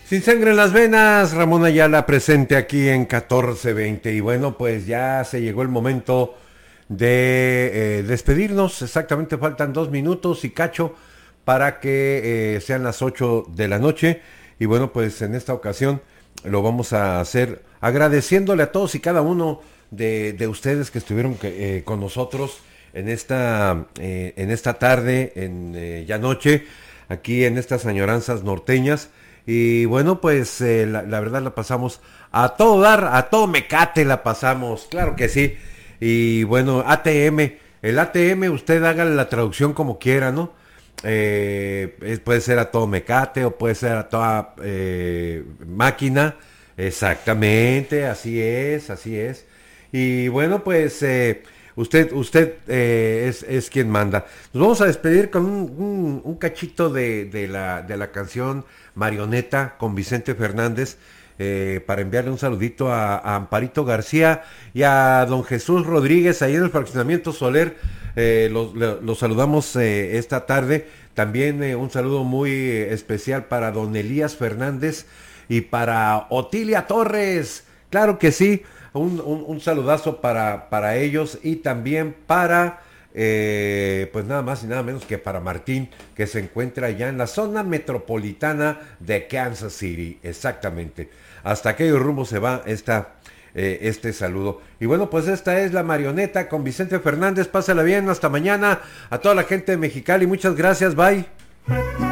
Sin sangre en las venas, Ramón Ayala presente aquí en 1420. Y bueno, pues ya se llegó el momento de despedirnos. Exactamente faltan 2 minutos y cacho para que sean las 8 de la noche. Y bueno, pues en esta ocasión lo vamos a hacer agradeciéndole a todos y cada uno de ustedes que estuvieron con nosotros en esta tarde, ya noche, aquí en estas añoranzas norteñas. Y bueno, pues la verdad la pasamos a todo dar, a todo mecate la pasamos, claro que sí. Y bueno, ATM, el ATM usted haga la traducción como quiera, ¿no? Puede ser a todo mecate o puede ser a toda máquina. Exactamente, así es, así es. Y bueno, pues usted es quien manda. Nos vamos a despedir con un cachito de la canción Marioneta con Vicente Fernández. Para enviarle un saludito a Amparito García y a don Jesús Rodríguez ahí en el fraccionamiento Soler. Los saludamos esta tarde. También un saludo muy especial para don Elías Fernández y para Otilia Torres. Claro que sí, un saludazo para ellos y también para, pues nada más y nada menos que para Martín, que se encuentra ya en la zona metropolitana de Kansas City, exactamente. Hasta aquellos rumbo se va este saludo. Y bueno, pues esta es La Marioneta con Vicente Fernández. Pásala bien, hasta mañana. A toda la gente de Mexicali, muchas gracias, bye.